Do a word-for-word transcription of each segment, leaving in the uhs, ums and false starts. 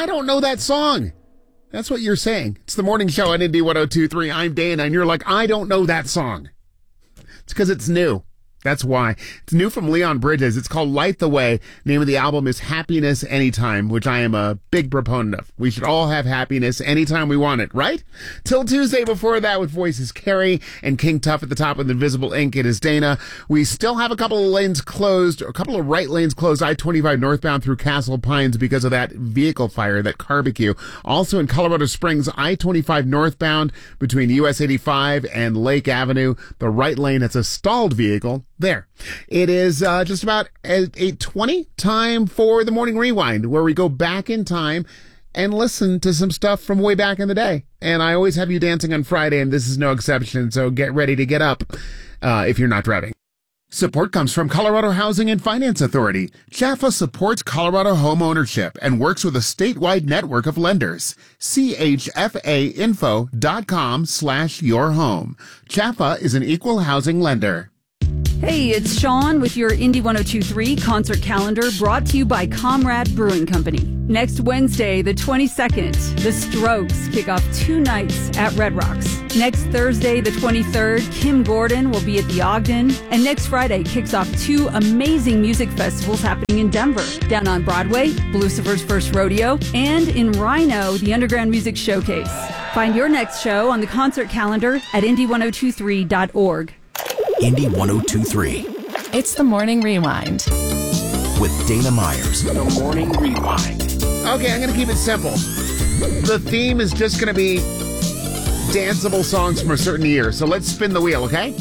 I don't know that song. That's what you're saying. It's the morning show on Indy one oh two point three. I'm Dana, and you're like, I don't know that song. It's because it's new. That's why. It's new from Leon Bridges. It's called Light the Way. Name of the album is Happiness Anytime, which I am a big proponent of. We should all have happiness anytime we want it, right? Till Tuesday before that with Voices Carrie and King Tuff at the top with Invisible Ink. It is Dana. We still have a couple of lanes closed, a couple of right lanes closed, I twenty-five northbound through Castle Pines because of that vehicle fire, that barbecue. Also in Colorado Springs, I twenty-five northbound between U S eighty-five and Lake Avenue. The right lane, it's a stalled vehicle. There. It is uh, just about eight twenty, time for the Morning Rewind, where we go back in time and listen to some stuff from way back in the day. And I always have you dancing on Friday, and this is no exception, so get ready to get up uh, if you're not driving. Support comes from Colorado Housing and Finance Authority. Chaffa supports Colorado home ownership and works with a statewide network of lenders. C H F A info dot com slash your home. Chaffa is an equal housing lender. Hey, it's Sean with your Indy one oh two point three concert calendar brought to you by Comrade Brewing Company. Next Wednesday, the twenty-second, The Strokes kick off two nights at Red Rocks. Next Thursday, the twenty-third, Kim Gordon will be at the Ogden. And next Friday kicks off two amazing music festivals happening in Denver. Down on Broadway, Lucifer's First Rodeo, and in Rhino, the Underground Music Showcase. Find your next show on the concert calendar at indy ten twenty-three dot org. Indy one oh two point three. It's the Morning Rewind. With Dana Myers. The Morning Rewind. Okay, I'm going to keep it simple. The theme is just going to be danceable songs from a certain year. So let's spin the wheel, okay?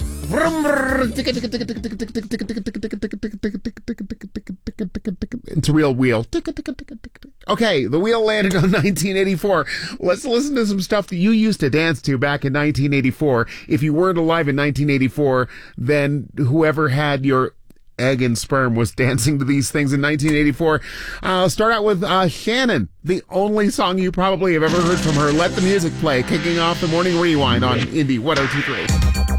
It's a real wheel. Okay, the wheel landed on nineteen eighty-four. Let's listen to some stuff that you used to dance to back in nineteen eighty-four. If you weren't alive in nineteen eighty-four, then whoever had your egg and sperm was dancing to these things in nineteen eighty-four. I'll start out with uh, Shannon, the only song you probably have ever heard from her. Let the music play, kicking off the Morning Rewind on Indy one oh two point three.